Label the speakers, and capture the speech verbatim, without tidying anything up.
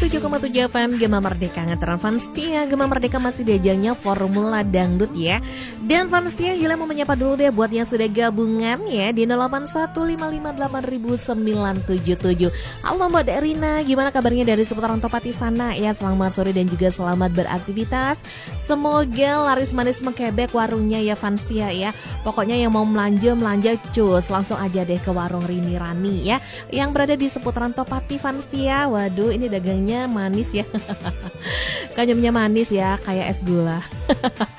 Speaker 1: tujuh koma tujuh F M Gema Merdeka ngeteran Fanstia. Gema Merdeka masih diajangnya Formula Dangdut ya. Dan Fanstia Yula mau menyapa dulu deh buat yang sudah gabungan ya di nol delapan satu lima lima delapan sembilan tujuh tujuh. Halo Mbak Derina, gimana kabarnya dari seputaran Topati sana ya? Selamat sore dan juga selamat beraktivitas. Semoga laris manis mekebek warungnya ya Fanstia ya. Pokoknya yang mau belanja belanja cus langsung aja deh ke warung Rini Rani ya, yang berada di seputaran Topati Fanstia. Waduh, ini dagangnya manis ya. Kanyemnya manis ya, kayak es gula.